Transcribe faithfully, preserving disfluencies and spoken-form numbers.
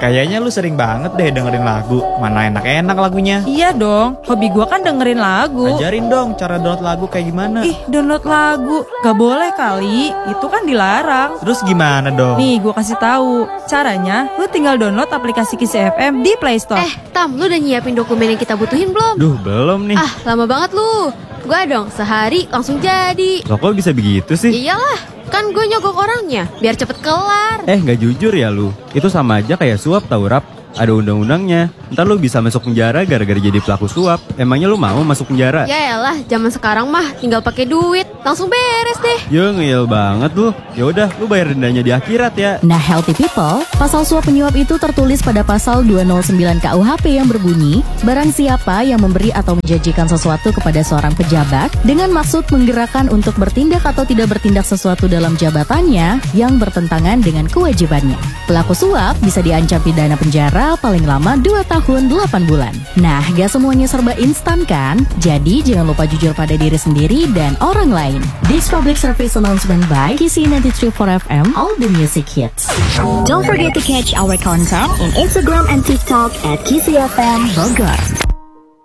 Kayaknya lu sering banget deh dengerin lagu. Mana enak-enak lagunya. Iya dong, hobi gua kan dengerin lagu. Ajarin dong cara download lagu kayak gimana. Ih, download lagu gak boleh kali, itu kan dilarang. Terus gimana dong? Nih gua kasih tahu. Caranya, lu tinggal download aplikasi Kisi F M di Play Store. Eh, Tam, lu udah nyiapin dokumen yang kita butuhin belum? Duh, belum nih. Ah, lama banget lu. Gua dong, sehari langsung jadi. Loh, kok bisa begitu sih? Iyalah, kan gue nyogok orangnya, biar cepet kelar. Eh, gak jujur ya lu. Itu sama aja kayak suap tau, Rap. Ada undang-undangnya. Ntar lu bisa masuk penjara gara-gara jadi pelaku suap. Emangnya lu mau masuk penjara? Ya elah, zaman sekarang mah tinggal pakai duit, langsung beres deh. Ya ngeyel banget lu. Ya udah, lu bayar dendanya di akhirat ya. Nah, healthy people, pasal suap menyuap itu tertulis pada pasal dua nol sembilan K U H P yang berbunyi, barang siapa yang memberi atau menjanjikan sesuatu kepada seorang pejabat dengan maksud menggerakkan untuk bertindak atau tidak bertindak sesuatu dalam jabatannya yang bertentangan dengan kewajibannya. Pelaku suap bisa diancam pidana penjara paling lama dua tahun delapan bulan. Nah, gak semuanya serba instan kan? Jadi jangan lupa jujur pada diri sendiri dan orang lain. This public service announcement by Kisi sembilan tiga empat F M, all the music hits. Don't forget to catch our content in Instagram and TikTok at Kisi F M Bogor.